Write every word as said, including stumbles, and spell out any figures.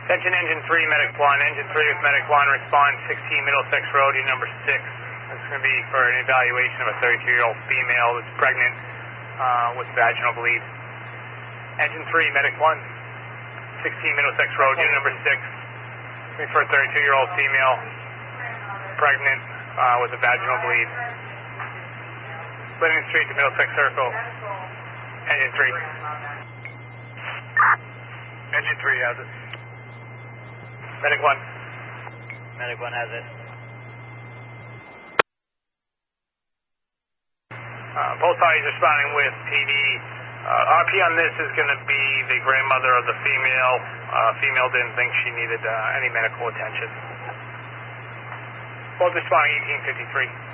Attention Engine three, Medic one. Engine three with Medic one, respond sixteen Middlesex Road, unit number six. This is going to be for an evaluation of a thirty-two-year-old female that's pregnant uh, with vaginal bleed. Engine three, Medic one, sixteen Middlesex Road, unit number six. This is for a thirty-two-year-old female pregnant uh, with a vaginal bleed. Livingston Street to Middlesex Circle. Engine three. Engine three has it. Medic one. Medic one has it. Uh, both parties responding with P D. Uh, R P on this is going to be the grandmother of the female. Uh, female didn't think she needed uh, any medical attention. Both responding eighteen fifty-three.